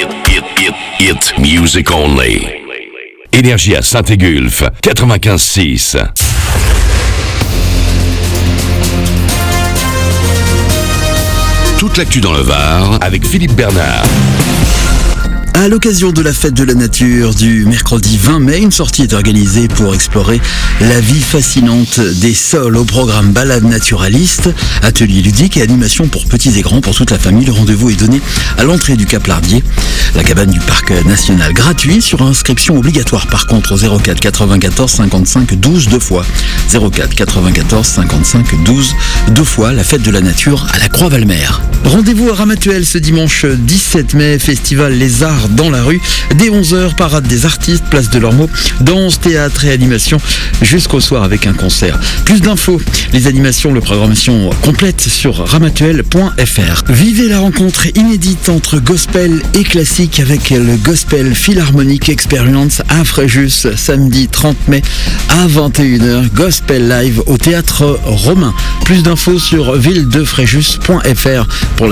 Hit music only. Énergie à Saint-Égulphe, 95.6. Toute l'actu dans le Var avec Philippe Bernard. À l'occasion de la fête de la nature du mercredi 20 mai, une sortie est organisée pour explorer la vie fascinante des sols. Au programme balade naturaliste, ateliers ludiques et animations pour petits et grands, pour toute la famille. Le rendez-vous est donné à l'entrée du Cap Lardier, la cabane du parc national, gratuit sur inscription obligatoire par contre au 04 94 55 12 deux fois. 04 94 55 12 deux fois, la fête de la nature à la Croix-Valmer. Rendez-vous à Ramatuelle ce dimanche 17 mai, festival Les Arts dans la rue. Dès 11h, parade des artistes, place de l'Ormeau, danse, théâtre et animation jusqu'au soir avec un concert. Plus d'infos, les animations, la programmation complète sur ramatuelle.fr. Vivez la rencontre inédite entre gospel et classique avec le Gospel Philharmonic Experience à Fréjus, samedi 30 mai à 21h. Gospel Live au Théâtre Romain. Plus d'infos sur villedefréjus.fr pour la